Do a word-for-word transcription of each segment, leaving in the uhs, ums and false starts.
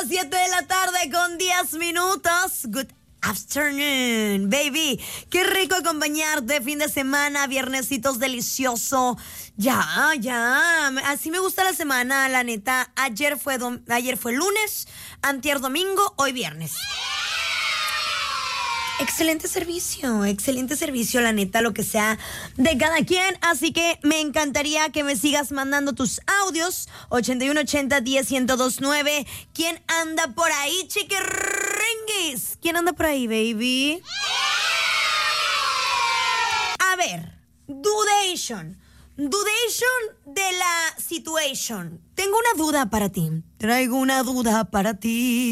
las siete de la tarde con diez minutos. Good afternoon, baby. Qué rico acompañarte fin de semana, viernesitos delicioso. Ya, ya. Así me gusta la semana, la neta. Ayer fue, dom- ayer fue lunes, antier domingo, hoy viernes. Excelente servicio, excelente servicio, la neta, lo que sea de cada quien. Así que me encantaría que me sigas mandando tus audios. ochenta y uno ochenta, diez, ciento dos, nueve. ¿Quién anda por ahí, chiquirringuis? ¿Quién anda por ahí, baby? A ver, dudation. Dudation de la situation. Tengo una duda para ti. Traigo una duda para ti.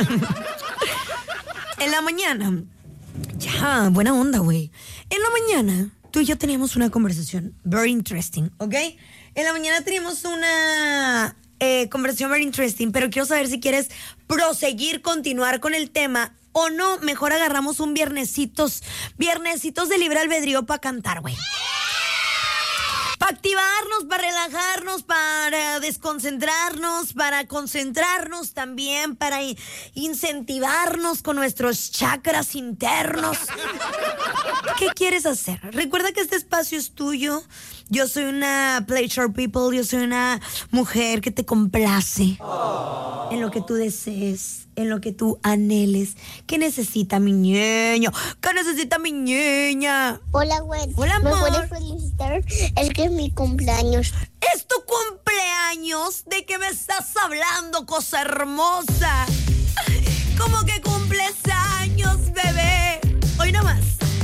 En la mañana... Ya, buena onda, güey. En la mañana, tú y yo teníamos una conversación very interesting, ¿ok? En la mañana teníamos una eh, conversación very interesting, pero quiero saber si quieres proseguir, continuar con el tema o no. Mejor agarramos un viernesitos, viernesitos de libre albedrío para cantar, güey. Para activarnos, para relajarnos, para desconcentrarnos, para concentrarnos también, para incentivarnos con nuestros chakras internos. ¿Qué quieres hacer? Recuerda que este espacio es tuyo. Yo soy una pleasure people, yo soy una mujer que te complace en lo que tú desees, en lo que tú anheles. ¿Qué necesita mi niño? ¿Qué necesita mi niña? Hola, güey. Hola, amor. ¿Me puedes felicitar? Es que es mi cumpleaños. ¿Es tu cumpleaños? ¿De qué me estás hablando, cosa hermosa? ¿Cómo que cumples años, bebé? Hoy nomás.